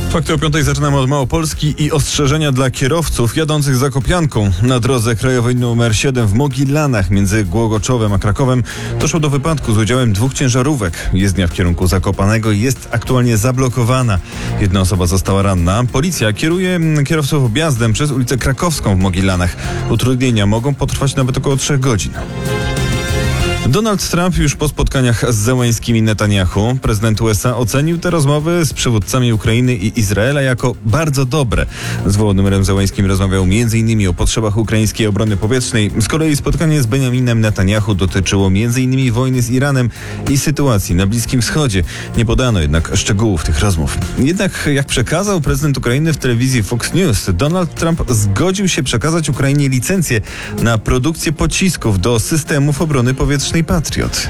Fakty o 5:00 zaczynamy od Małopolski i ostrzeżenia dla kierowców jadących Zakopianką. Na drodze krajowej nr 7 w Mogilanach między Głogoczowem a Krakowem doszło do wypadku z udziałem 2 ciężarówek. Jezdnia w kierunku Zakopanego jest aktualnie zablokowana. Jedna osoba została ranna. Policja kieruje kierowców objazdem przez ulicę Krakowską w Mogilanach. Utrudnienia mogą potrwać nawet około 3 godzin. Donald Trump już po spotkaniach z Zełenskим i Netanyahu, prezydent USA, ocenił te rozmowy z przywódcami Ukrainy i Izraela jako bardzo dobre. Z Wołodymyrem Zełenskim rozmawiał m.in. o potrzebach ukraińskiej obrony powietrznej. Z kolei spotkanie z Benjaminem Netanyahu dotyczyło m.in. wojny z Iranem i sytuacji na Bliskim Wschodzie. Nie podano jednak szczegółów tych rozmów. Jednak jak przekazał prezydent Ukrainy w telewizji Fox News, Donald Trump zgodził się przekazać Ukrainie licencję na produkcję pocisków do systemów obrony powietrznej Patriot.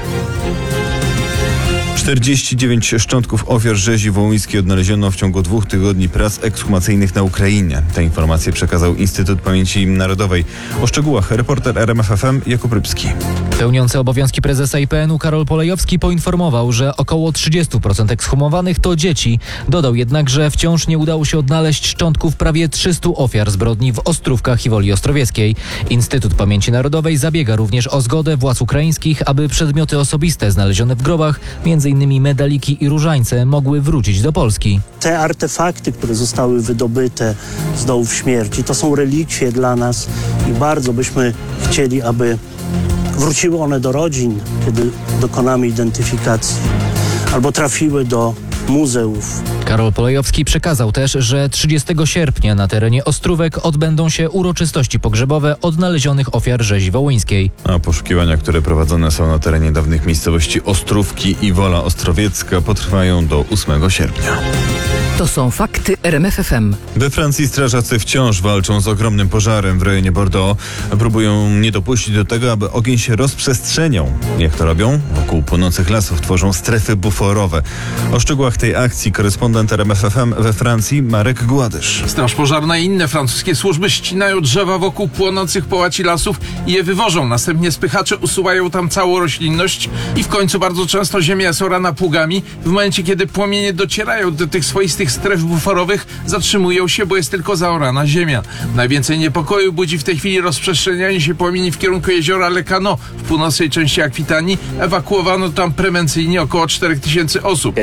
49 szczątków ofiar rzezi wołyńskiej odnaleziono w ciągu 2 tygodni prac ekshumacyjnych na Ukrainie. Te informacje przekazał Instytut Pamięci Narodowej. O szczegółach reporter RMF FM Jakub Rybski. Pełniący obowiązki prezesa IPN-u Karol Polejowski poinformował, że około 30% ekshumowanych to dzieci. Dodał jednak, że wciąż nie udało się odnaleźć szczątków prawie 300 ofiar zbrodni w Ostrówkach i Woli Ostrowieckiej. Instytut Pamięci Narodowej zabiega również o zgodę władz ukraińskich, aby przedmioty osobiste znalezione w grobach, m.in. medaliki i różańce, mogły wrócić do Polski. Te artefakty, które zostały wydobyte z dołów śmierci, to są relikwie dla nas i bardzo byśmy chcieli, aby wróciły one do rodzin, kiedy dokonamy identyfikacji, albo trafiły do muzeów. Karol Polejowski przekazał też, że 30 sierpnia na terenie Ostrówek odbędą się uroczystości pogrzebowe odnalezionych ofiar rzezi wołyńskiej. A poszukiwania, które prowadzone są na terenie dawnych miejscowości Ostrówki i Wola Ostrowiecka, potrwają do 8 sierpnia. To są fakty RMF FM. We Francji strażacy wciąż walczą z ogromnym pożarem w rejonie Bordeaux. Próbują nie dopuścić do tego, aby ogień się rozprzestrzeniał. Jak to robią? Wokół płonących lasów tworzą strefy buforowe. O szczegółach tej akcji korespondent RMF FM we Francji Marek Gładysz. Straż pożarna i inne francuskie służby ścinają drzewa wokół płonących połaci lasów i je wywożą. Następnie spychacze usuwają tam całą roślinność i w końcu bardzo często ziemia jest orana pługami. W momencie, kiedy płomienie docierają do tych swoistych stref buforowych, zatrzymują się, bo jest tylko zaorana ziemia. Najwięcej niepokoju budzi w tej chwili rozprzestrzenianie się płomieni w kierunku jeziora Le Canot w północnej części Akwitanii. Ewakuowano tam prewencyjnie około 4000 osób.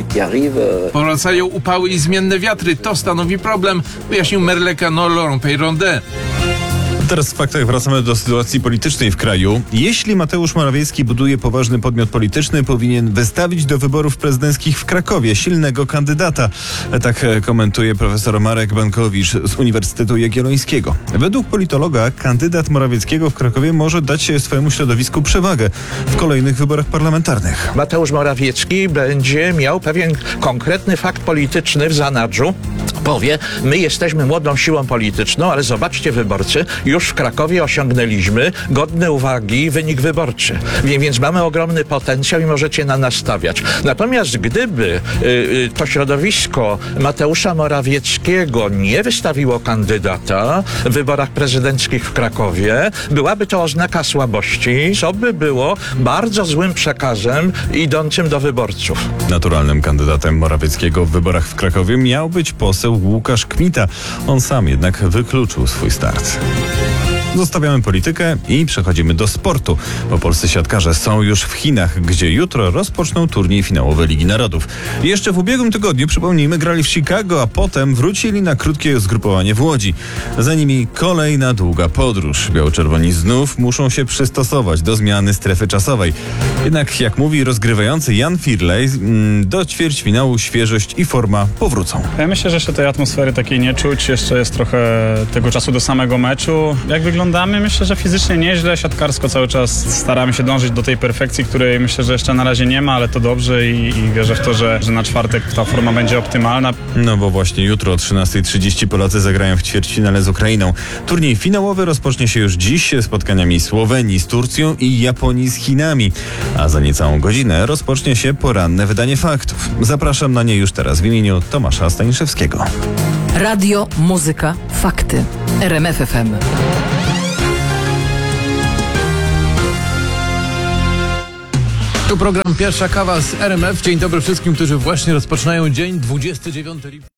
Powracają upały i zmienne wiatry. To stanowi problem, wyjaśnił mer Le Canot Laurent Peyrondet. Teraz w faktach wracamy do sytuacji politycznej w kraju. Jeśli Mateusz Morawiecki buduje poważny podmiot polityczny, powinien wystawić do wyborów prezydenckich w Krakowie silnego kandydata. Tak komentuje profesor Marek Bankowicz z Uniwersytetu Jagiellońskiego. Według politologa kandydat Morawieckiego w Krakowie może dać swojemu środowisku przewagę w kolejnych wyborach parlamentarnych. Mateusz Morawiecki będzie miał pewien konkretny fakt polityczny w zanadrzu. Powie, my jesteśmy młodą siłą polityczną, ale zobaczcie wyborcy, już w Krakowie osiągnęliśmy godny uwagi wynik wyborczy. Więc mamy ogromny potencjał i możecie na nas stawiać. Natomiast gdyby to środowisko Mateusza Morawieckiego nie wystawiło kandydata w wyborach prezydenckich w Krakowie, byłaby to oznaka słabości, co by było bardzo złym przekazem idącym do wyborców. Naturalnym kandydatem Morawieckiego w wyborach w Krakowie miał być poseł Łukasz Kmita. On sam jednak wykluczył swój start. Zostawiamy politykę i przechodzimy do sportu, bo polscy siatkarze są już w Chinach, gdzie jutro rozpoczną turniej finałowy Ligi Narodów. Jeszcze w ubiegłym tygodniu, przypomnijmy, grali w Chicago, a potem wrócili na krótkie zgrupowanie w Łodzi. Za nimi kolejna długa podróż. Biało-czerwoni znów muszą się przystosować do zmiany strefy czasowej. Jednak, jak mówi rozgrywający Jan Firlej, do ćwierćfinału świeżość i forma powrócą. Ja myślę, że jeszcze tej atmosfery takiej nie czuć. Jeszcze jest trochę tego czasu do samego meczu. Jak wyglądamy? Myślę, że fizycznie nieźle, siatkarsko cały czas staramy się dążyć do tej perfekcji, której myślę, że jeszcze na razie nie ma, ale to dobrze i wierzę w to, że na czwartek ta forma będzie optymalna. No bo właśnie jutro o 13:30 Polacy zagrają w ćwierćfinale z Ukrainą. Turniej finałowy rozpocznie się już dziś spotkaniami Słowenii z Turcją i Japonii z Chinami. A za niecałą godzinę rozpocznie się poranne wydanie faktów. Zapraszam na nie już teraz w imieniu Tomasza Staniszewskiego. Radio, muzyka, fakty. RMF FM. Tu program Pierwsza Kawa z RMF. Dzień dobry wszystkim, którzy właśnie rozpoczynają dzień 29 lipca.